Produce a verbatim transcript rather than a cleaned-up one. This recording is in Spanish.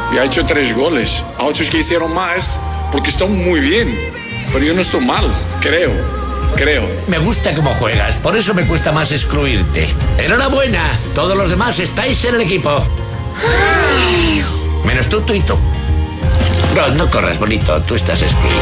y ha hecho tres goles. A otros que hicieron más, porque están muy bien. Pero yo no estoy mal, creo, creo. Me gusta cómo juegas, por eso me cuesta más excluirte. Enhorabuena, todos los demás estáis en el equipo. Menos tú, tú y tú. No, no corras, bonito, tú estás excluido.